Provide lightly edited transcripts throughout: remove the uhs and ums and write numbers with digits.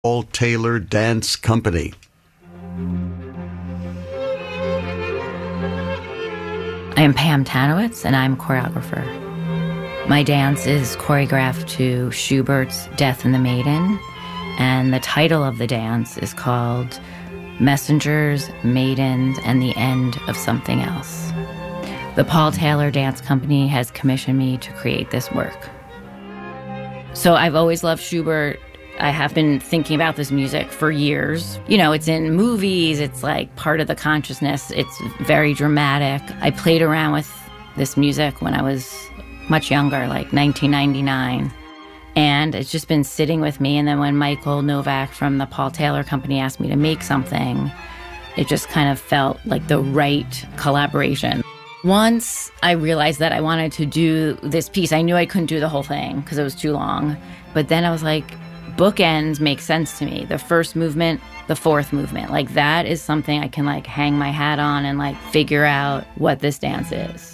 Paul Taylor Dance Company. I am Pam Tanowitz, and I'm choreographer. My dance is choreographed to Schubert's Death and the Maiden, and the title of the dance is called Messengers, Maidens, and the End of Something Else. The Paul Taylor Dance Company has commissioned me to create this work. So I've always loved Schubert. I have been thinking about this music for years. You know, it's in movies, it's like part of the consciousness, it's very dramatic. I played around with this music when I was much younger, like 1999. And it's just been sitting with me. And then when Michael Novak from the Paul Taylor Company asked me to make something, it just kind of felt like the right collaboration. Once I realized that I wanted to do this piece, I knew I couldn't do the whole thing because it was too long. But then I was like, bookends make sense to me. The first movement, the fourth movement. Like that is something I can like hang my hat on and like figure out what this dance is.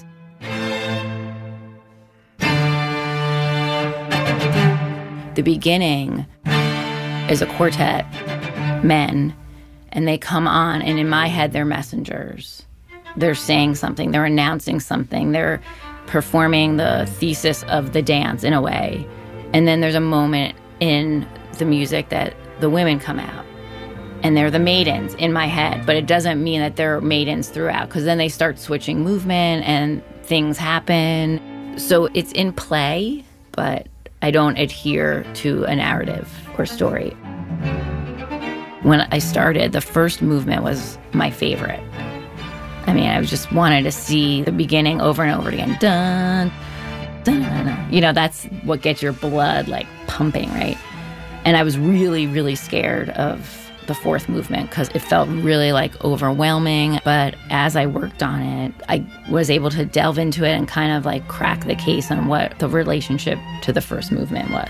The beginning is a quartet, men, and they come on, and in my head, they're messengers. They're saying something, they're announcing something, they're performing the thesis of the dance in a way. And then there's a moment in the music that the women come out, and they're the maidens in my head, but it doesn't mean that they're maidens throughout, because then they start switching movement and things happen. So it's in play, but I don't adhere to a narrative or story. When I started, the first movement was my favorite. I mean, I just wanted to see the beginning over and over again. Dun, dun, dun, dun. You know, that's what gets your blood like pumping, right? And I was really, really scared of the fourth movement because it felt really like overwhelming. But as I worked on it, I was able to delve into it and kind of like crack the case on what the relationship to the first movement was.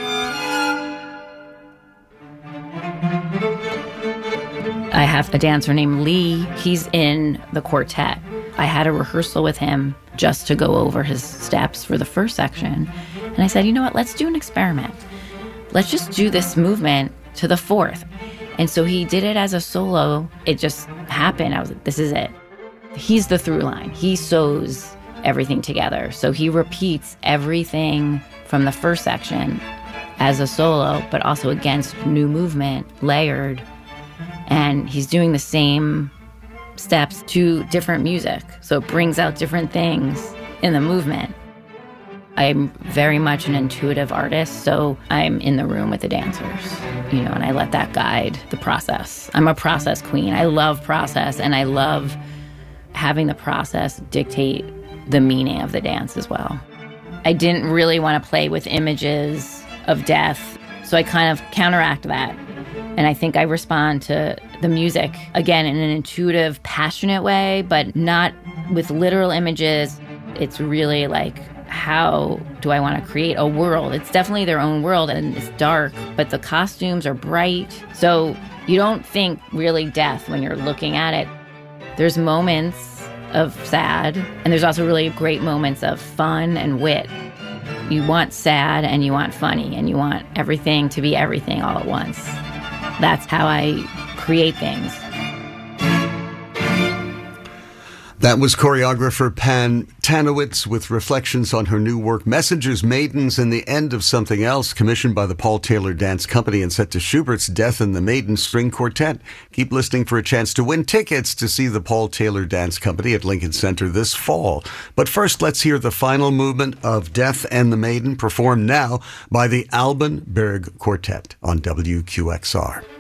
I have a dancer named Lee. He's in the quartet. I had a rehearsal with him just to go over his steps for the first section. And I said, you know what, let's do an experiment. Let's just do this movement to the fourth. And so he did it as a solo. It just happened. I was like, this is it. He's the through line. He sews everything together. So he repeats everything from the first section as a solo, but also against new movement, layered. And he's doing the same steps to different music. So it brings out different things in the movement. I'm very much an intuitive artist, so I'm in the room with the dancers, you know, and I let that guide the process. I'm a process queen. I love process, and I love having the process dictate the meaning of the dance as well. I didn't really want to play with images of death, so I kind of counteract that. And I think I respond to the music, again, in an intuitive, passionate way, but not with literal images. It's really like, how do I want to create a world? It's definitely their own world, and it's dark, but the costumes are bright. So you don't think really death when you're looking at it. There's moments of sad, and there's also really great moments of fun and wit. You want sad, and you want funny, and you want everything to be everything all at once. That's how I create things. That was choreographer Pam Tanowitz with reflections on her new work, Messengers, Maidens, and the End of Something Else, commissioned by the Paul Taylor Dance Company and set to Schubert's Death and the Maiden String Quartet. Keep listening for a chance to win tickets to see the Paul Taylor Dance Company at Lincoln Center this fall. But first, let's hear the final movement of Death and the Maiden, performed now by the Alban Berg Quartet on WQXR.